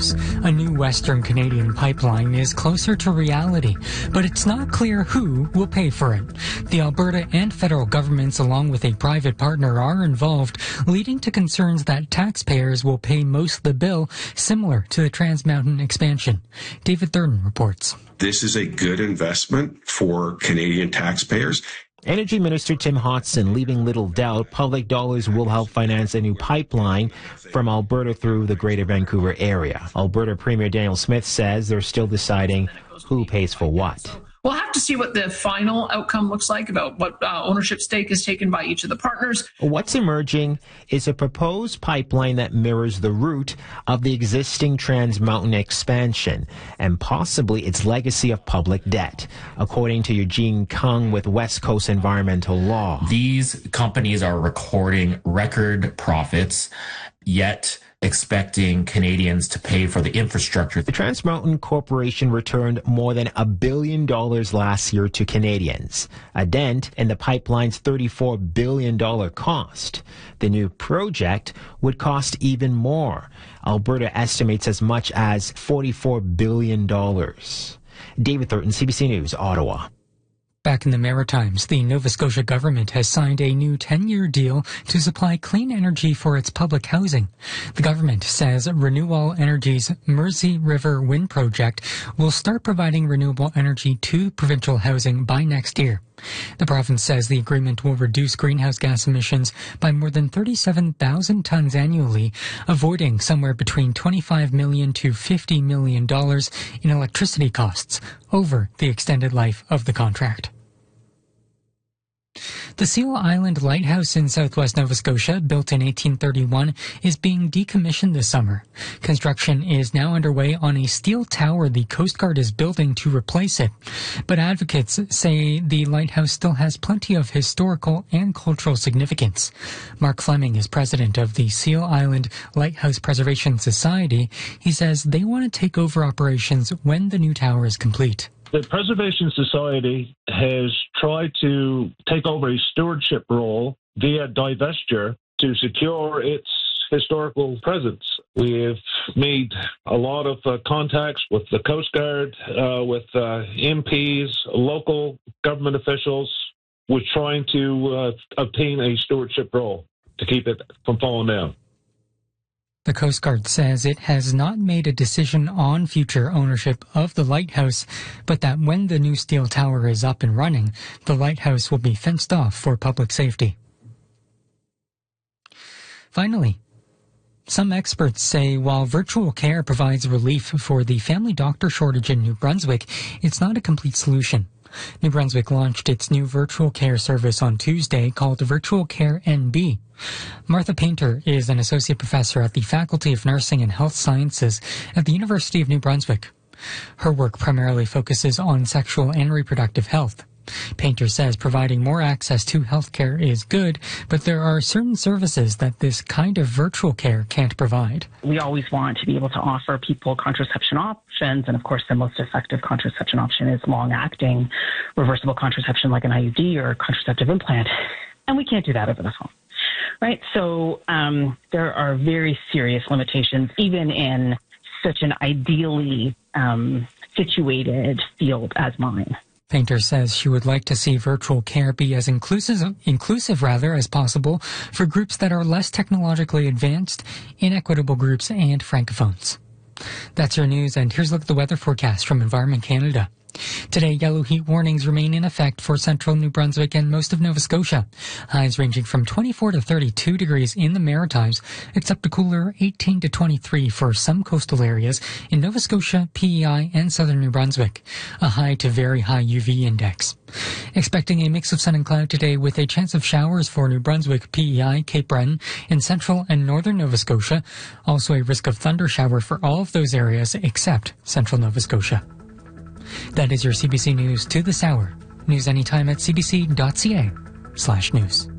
News. A new Western Canadian pipeline is closer to reality, but it's not clear who will pay for it. The Alberta and federal governments, along with a private partner, are involved, leading to concerns that taxpayers will pay most of the bill, similar to the Trans Mountain expansion. David Thurton reports. This is a good investment for Canadian taxpayers. Energy Minister Tim Hodson leaving little doubt public dollars will help finance a new pipeline from Alberta through the Greater Vancouver area. Alberta Premier Daniel Smith says they're still deciding who pays for what. We'll have to see what the final outcome looks like about what ownership stake is taken by each of the partners. What's emerging is a proposed pipeline that mirrors the route of the existing Trans Mountain expansion and possibly its legacy of public debt, according to Eugene Kung with West Coast Environmental Law. These companies are recording record profits, yet expecting Canadians to pay for the infrastructure. The Trans Mountain Corporation returned more than $1 billion last year to Canadians, a dent in the pipeline's $34 billion cost. The new project would cost even more. Alberta estimates as much as $44 billion. David Thurton, CBC News, Ottawa. Back in the Maritimes, the Nova Scotia government has signed a new 10-year deal to supply clean energy for its public housing. The government says Renewable Energy's Mersey River Wind Project will start providing renewable energy to provincial housing by next year. The province says the agreement will reduce greenhouse gas emissions by more than 37,000 tons annually, avoiding somewhere between $25 million to $50 million in electricity costs over the extended life of the contract. The Seal Island Lighthouse in southwest Nova Scotia, built in 1831, is being decommissioned this summer. Construction is now underway on a steel tower the Coast Guard is building to replace it. But advocates say the lighthouse still has plenty of historical and cultural significance. Mark Fleming is president of the Seal Island Lighthouse Preservation Society. He says they want to take over operations when the new tower is complete. The Preservation Society has tried to take over a stewardship role via divestiture to secure its historical presence. We have made a lot of contacts with the Coast Guard, with MPs, local government officials. We're trying to obtain a stewardship role to keep it from falling down. The Coast Guard says it has not made a decision on future ownership of the lighthouse, but that when the new steel tower is up and running, the lighthouse will be fenced off for public safety. Finally, some experts say while virtual care provides relief for the family doctor shortage in New Brunswick, it's not a complete solution. New Brunswick launched its new virtual care service on Tuesday called Virtual Care NB. Martha Painter is an associate professor at the Faculty of Nursing and Health Sciences at the University of New Brunswick. Her work primarily focuses on sexual and reproductive health. Painter says providing more access to healthcare is good, but there are certain services that this kind of virtual care can't provide. We always want to be able to offer people contraception options, and of course the most effective contraception option is long-acting reversible contraception like an IUD or a contraceptive implant, and we can't do that over the phone. Right, so there are very serious limitations, even in such an ideally situated field as mine. Painter says she would like to see virtual care be as inclusive as possible for groups that are less technologically advanced, inequitable groups, and francophones. That's your news, and here's a look at the weather forecast from Environment Canada. Today, yellow heat warnings remain in effect for central New Brunswick and most of Nova Scotia. Highs ranging from 24 to 32 degrees in the Maritimes, except a cooler 18 to 23 for some coastal areas in Nova Scotia, PEI, and southern New Brunswick. A high to very high UV index. Expecting a mix of sun and cloud today with a chance of showers for New Brunswick, PEI, Cape Breton, and central and northern Nova Scotia. Also a risk of thunder shower for all of those areas except central Nova Scotia. That is your CBC News to this hour. News anytime at cbc.ca/news.